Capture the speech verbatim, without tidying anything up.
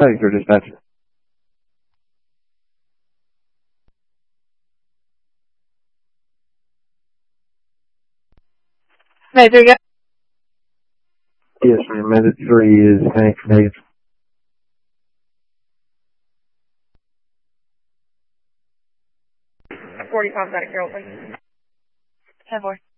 Thanks for dispatch. Medic three, go. Yes, sir. Medic three is Hank negative. forty-five, got it, Carrollton. ten four.